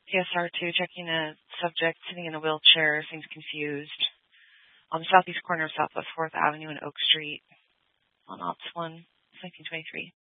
PSR2, checking a subject sitting in a wheelchair, seems confused. On the southeast corner of Southwest 4th Avenue and Oak Street on Ops 1, 1923.